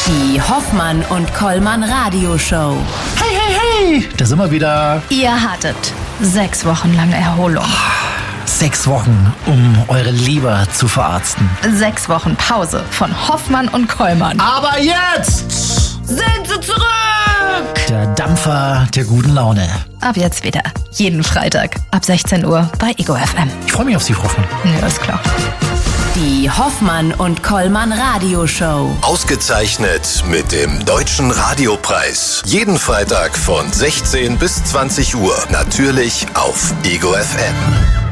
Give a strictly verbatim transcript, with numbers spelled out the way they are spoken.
Die Hoffmann und Kollmann Radioshow. Hey, hey, hey, da sind wir wieder. Ihr hattet sechs Wochen lange Erholung. Sechs Wochen, um eure Leber zu verarzten. Sechs Wochen Pause von Hoffmann und Kollmann. Aber jetzt Sind sie zurück! der Dampfer der guten Laune. Ab jetzt wieder. Jeden Freitag ab sechzehn Uhr bei Ego F M. Ich freue mich auf Sie, Hoffmann. Ja, ist klar. Die Hoffmann und Kollmann Radioshow. Ausgezeichnet mit dem Deutschen Radiopreis. Jeden Freitag von sechzehn bis zwanzig Uhr. Natürlich auf Ego F M.